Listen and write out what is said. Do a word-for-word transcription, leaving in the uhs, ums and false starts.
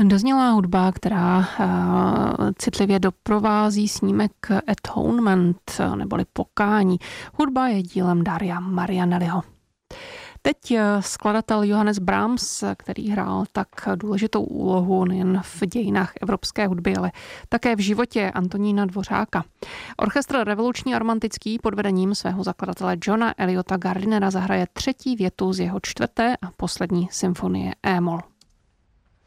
Dozněla hudba, která uh, citlivě doprovází snímek Atonement, neboli Pokání. Hudba je dílem Daria Marianelliho. Teď skladatel Johannes Brahms, který hrál tak důležitou úlohu nejen v dějinách evropské hudby, ale také v životě Antonína Dvořáka. Orchestr revoluční a romantický pod vedením svého zakladatele Johna Eliota Gardinera zahraje třetí větu z jeho čtvrté a poslední symfonie E-moll.